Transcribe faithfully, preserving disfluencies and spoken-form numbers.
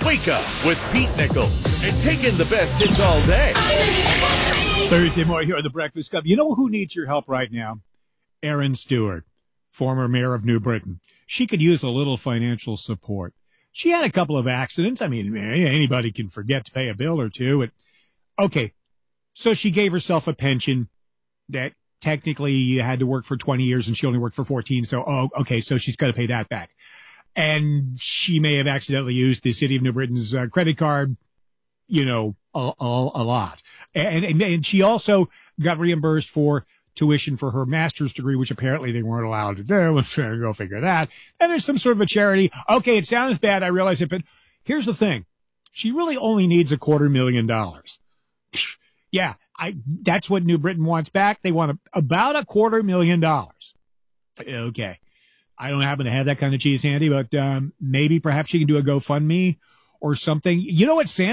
Wake up with Pete Nichols and take in the best hits all day. Thursday morning here on the Breakfast Club. You know who needs your help right now? Erin Stewart, former mayor of New Britain. She could use a little financial support. She had a couple of accidents. I mean, anybody can forget to pay a bill or two. It, okay, so she gave herself a pension that technically you had to work for twenty years and she only worked for fourteen. So, oh, okay, so she's got to pay that back. And she may have accidentally used the city of New Britain's uh, credit card, you know, a, a, a lot. And, and and she also got reimbursed for tuition for her master's degree, which apparently they weren't allowed to do. Let's go figure that. And there's some sort of a charity. Okay, it sounds bad, I realize it, but here's the thing. She really only needs a quarter million dollars. Yeah, I that's what New Britain wants back. They want a, about a quarter million dollars. Okay. I don't happen to have that kind of cheese handy, but um, maybe perhaps you can do a GoFundMe or something. You know what, Santa